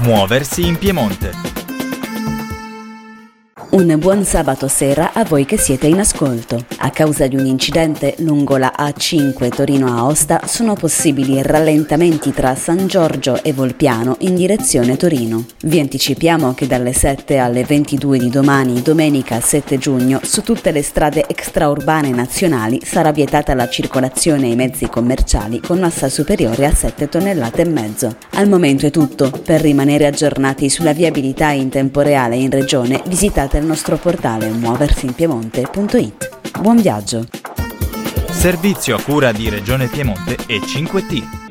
Muoversi in Piemonte. Un buon sabato sera a voi che siete in ascolto. A causa di un incidente lungo la A5 Torino-Aosta sono possibili rallentamenti tra San Giorgio e Volpiano in direzione Torino. Vi anticipiamo che dalle 7 alle 22 di domani, domenica 7 giugno, su tutte le strade extraurbane nazionali sarà vietata la circolazione ai mezzi commerciali con massa superiore a 7 tonnellate e mezzo. Al momento è tutto. Per rimanere aggiornati sulla viabilità in tempo reale in regione, visitate il nostro portale muoversinpiemonte.it. Buon viaggio! Servizio a cura di Regione Piemonte e 5T.